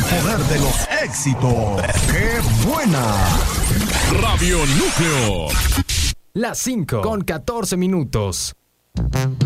poder de los éxitos. ¡Qué buena! Radio Núcleo. Las 5 con 14 minutos.